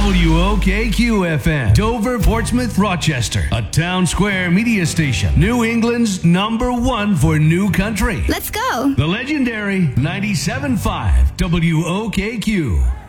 WOKQ-FM, Dover, Portsmouth, Rochester. A Town Square media station. New England's #1 for new country. Let's go. The legendary 97.5 WOKQ.